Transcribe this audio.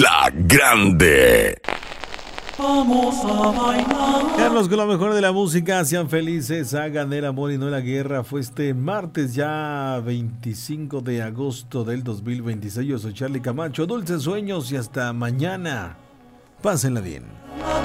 La Grande. Vamos a bailar. Carlos, con lo mejor de la música, sean felices, hagan el amor y no la guerra. Fue este martes ya 25 de agosto del 2026. Yo soy Charlie Camacho, dulces sueños y hasta mañana. Pásenla bien.